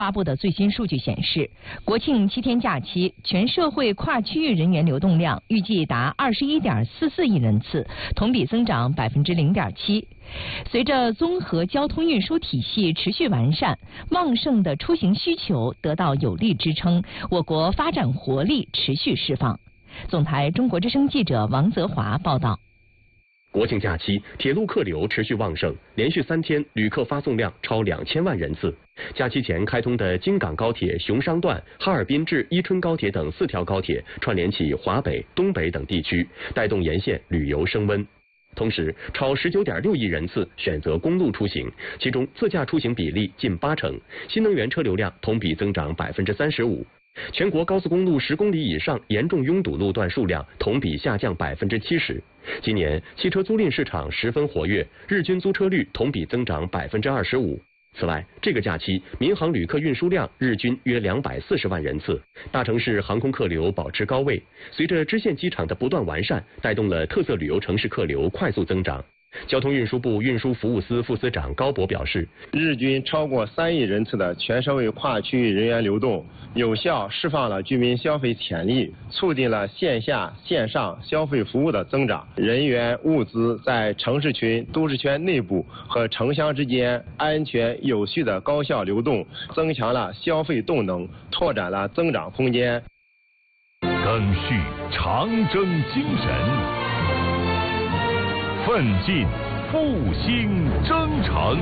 发布的最新数据显示，国庆7天假期全社会跨区域人员流动量预计达21.44亿人次，同比增长0.7%。随着综合交通运输体系持续完善，旺盛的出行需求得到有力支撑，我国发展活力持续释放。总台中国之声记者王泽华报道。 国庆假期，铁路客流持续旺盛，连续3天旅客发送量超2000万人次。假期前开通的京港高铁雄商段、哈尔滨至伊春高铁等4条高铁串联起华北、东北等地区，带动沿线旅游升温。同时，超19.6亿人次选择公路出行，其中自驾出行比例近80%，新能源车流量同比增长35%。全国高速公路10公里以上严重拥堵路段数量同比下降70%。今年汽车租赁市场十分活跃，日均租车率同比增长25%。此外，这个假期民航旅客运输量日均约240万人次，大城市航空客流保持高位。随着支线机场的不断完善，带动了特色旅游城市客流快速增长。交通运输部运输服务司副司长高博表示， 日均超过3亿人次的全社会跨区域人员流动，有效释放了居民消费潜力，促进了线下线上消费服务的增长，人员物资在城市群、都市圈内部和城乡之间安全有序的高效流动，增强了消费动能，拓展了增长空间。 赓续长征精神，奋进复兴征程。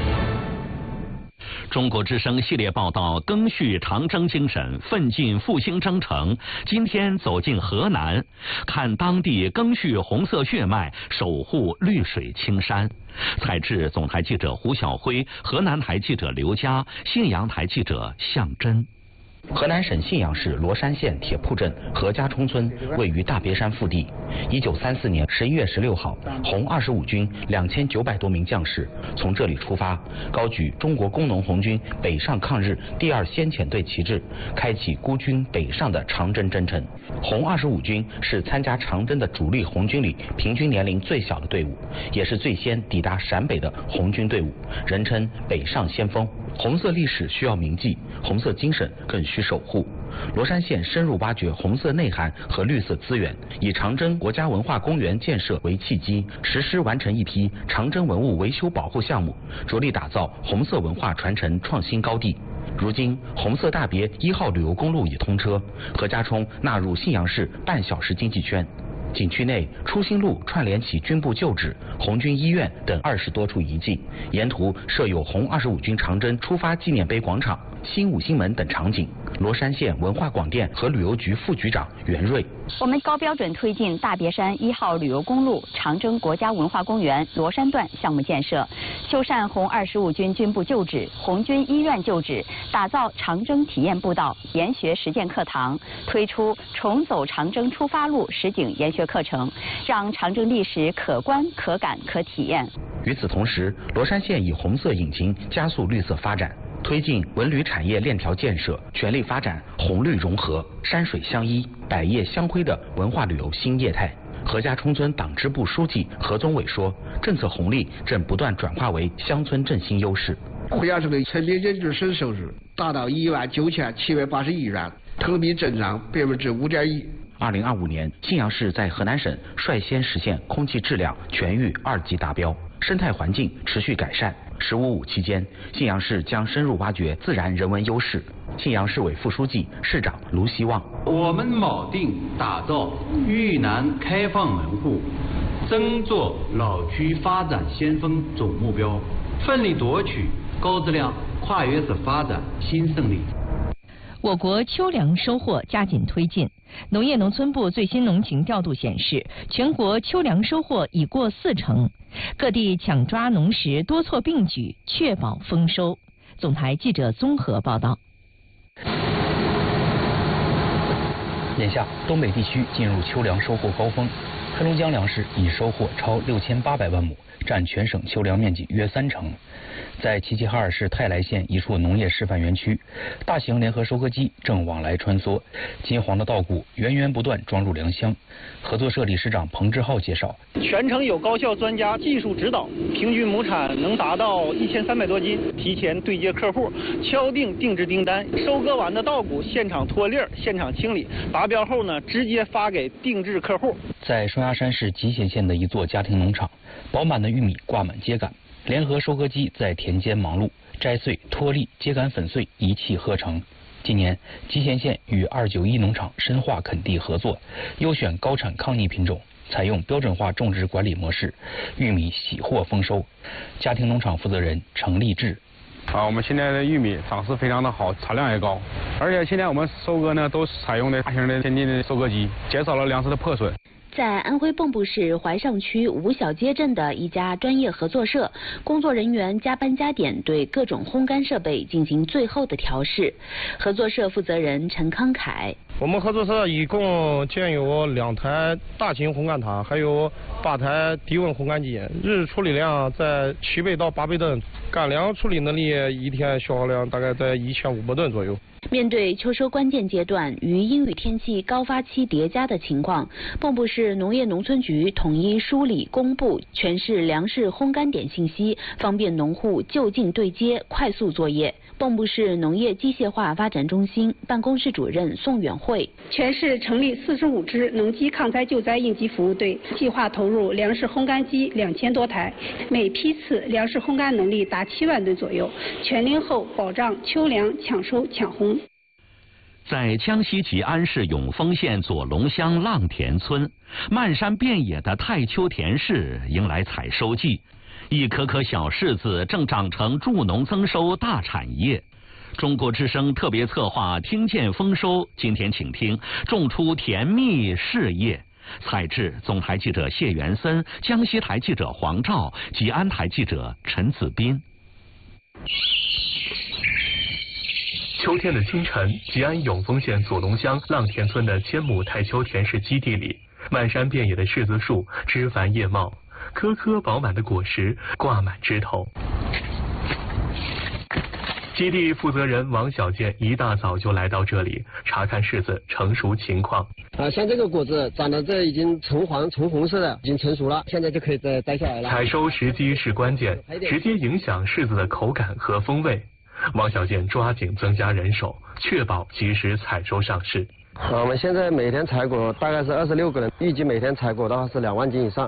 中国之声系列报道赓续长征精神，奋进复兴征程。今天走进河南，看当地赓续红色血脉，守护绿水青山。采制总台记者胡晓辉，河南台记者刘佳，信阳台记者向真。 河南省信阳市罗山县铁铺镇何家冲村位于大别山腹地。1934年11月16号，红25军2900多名将士从这里出发，高举中国工农红军北上抗日第2先遣队旗帜，开启孤军北上的长征征程。红25军是参加长征的主力红军里平均年龄最小的队伍，也是最先抵达陕北的红军队伍，人称北上先锋。红色历史需要铭记，红色精神更需守护。罗山县深入挖掘红色内涵和绿色资源，以长征国家文化公园建设为契机，实施完成一批长征文物维修保护项目，着力打造红色文化传承创新高地。如今，红色大别1号旅游公路已通车，何家冲纳入信阳市半小时经济圈。景区内初心路串联起军部旧址、红军医院等20多处遗迹，沿途设有红25军长征出发纪念碑广场、新五星门等场景。罗山县文化广电和旅游局副局长袁瑞： 我们高标准推进大别山1号旅游公路长征国家文化公园罗山段项目建设，修缮红25军军部旧址、红军医院旧址，打造长征体验步道、研学实践课堂，推出重走长征出发路实景研学课程，让长征历史可观、可感、可体验。 与此同时，罗山县以红色引擎加速绿色发展，推进文旅产业链条建设，全力发展红绿融合、山水相依、百业相辉的文化旅游新业态。何家冲村党支部书记何宗伟说，政策红利正不断转化为乡村振兴优势。 何家村的村民人均省收入达到19781元，同比增长5.1%。 2025年，信阳市在河南省率先实现空气质量全域2级达标，生态环境持续改善。“15+5”期间，信阳市将深入挖掘自然人文优势。信阳市委副书记、市长卢希望： 我们铆定打造豫南开放门户、争做老区发展先锋总目标，奋力夺取高质量跨越式发展新胜利。 我国秋粮收获加紧推进。农业农村部最新农情调度显示，全国秋粮收获已过40%，各地抢抓农时多措并举，确保丰收。总台记者综合报道。 眼下，东北地区进入秋粮收获高峰，黑龙江粮食已收获超6800万亩， 占全省秋粮面积约30%。在齐齐哈尔市泰来县一处农业示范园区，大型联合收割机正往来穿梭，金黄的稻谷源源不断装入粮箱。合作社理事长彭志浩介绍， 全程有高校专家技术指导，平均亩产能达到1300多斤。提前对接客户，敲定定制订单，收割完的稻谷现场脱粒、现场清理，达标后呢，直接发给定制客户。 在双鸭山市集贤县的一座家庭农场，饱满的玉米挂满秸秆，联合收割机在田间忙碌，摘穗、脱粒、秸秆粉碎一气呵成。今年，集贤县与291农场深化垦地合作，优选高产抗逆品种，采用标准化种植管理模式，玉米喜获丰收。家庭农场负责人程立志。 我们现在的玉米长势非常的好，产量也高，而且现在我们收割呢都采用的大型的先进的收割机，减少了粮食的破损。 在安徽蚌埠市怀上区吴小街镇的一家专业合作社，工作人员加班加点对各种烘干设备进行最后的调试。合作社负责人陈康凯： 我们合作社一共建有2台大型烘干塔，还有8台低温烘干机，日处理量在7倍到8倍吨，干粮处理能力一天消耗量大概在1500吨左右。 面对秋收关键阶段与阴雨天气高发期叠加的情况，蚌埠市农业农村局统一梳理公布全市粮食烘干点信息，方便农户就近对接，快速作业。蚌埠市农业机械化发展中心办公室主任宋远慧： 全市成立45支农机抗灾救灾应急服务队，计划投入粮食烘干机2000多台，每批次粮食烘干能力达7万吨左右，全龄后保障秋粮抢收抢烘。 在江西吉安市永丰县左龙乡浪田村，漫山遍野的太秋田市迎来采收季，一颗颗小柿子正长成助农增收大产业。中国之声特别策划听见丰收，今天请听种出甜蜜事业。采制总台记者谢元森，江西台记者黄照，吉安台记者陈子斌。 秋天的清晨，吉安永丰县左龙乡浪田村的1000亩太秋田氏基地里，漫山遍野的柿子树枝繁叶茂，颗颗饱满的果实挂满枝头。基地负责人王小建一大早就来到这里查看柿子成熟情况。 像这个果子长得这已经橙黄橙红色的，已经成熟了，现在就可以再摘下来了。 采收时机是关键，直接影响柿子的口感和风味。王小建抓紧增加人手，确保及时采收上市。 我们现在每天采果大概是26个人，预计每天采果的话是2万斤以上。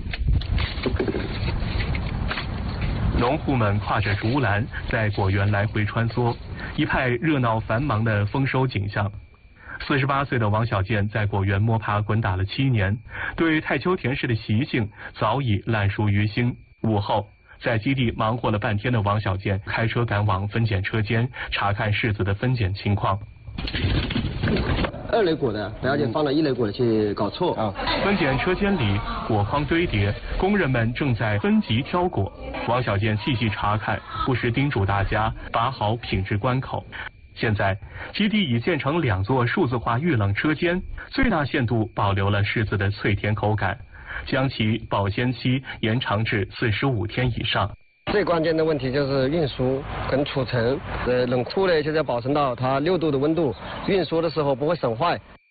农户们挎着竹篮在果园来回穿梭，一派热闹繁忙的丰收景象。48岁的王小建在果园摸爬滚打了7年，对太秋田氏的习性早已烂熟于心。午后，在基地忙活了半天的王小建开车赶往分拣车间查看柿子的分拣情况。 2类果的不要紧，放了1类果的去搞错啊。 分拣车间里果筐堆叠，工人们正在分级挑果。王小建细细查看，不时叮嘱大家把好品质关口。现在基地已建成2座数字化预冷车间，最大限度保留了柿子的脆甜口感，将其保鲜期延长至45天以上。 最关键的问题就是运输跟储存，冷库呢就是要保存到它6度的温度，运输的时候不会损坏。